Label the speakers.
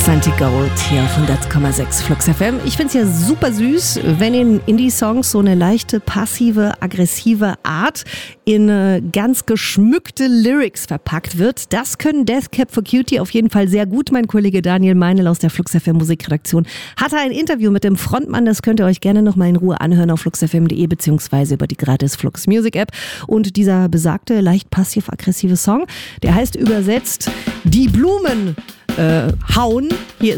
Speaker 1: Santi Gold hier auf 100,6 Flux FM. Ich finde es ja super süß, wenn in Indie-Songs so eine leichte, passive, aggressive Art in ganz geschmückte Lyrics verpackt wird. Das können Death Cab for Cutie auf jeden Fall sehr gut. Mein Kollege Daniel Meinl aus der Flux FM Musikredaktion hatte ein Interview mit dem Frontmann. Das könnt ihr euch gerne nochmal in Ruhe anhören auf fluxfm.de beziehungsweise über die gratis Flux Music App. Und dieser besagte, leicht passiv-aggressive Song, der heißt übersetzt Die Blumen hauen. Hier ist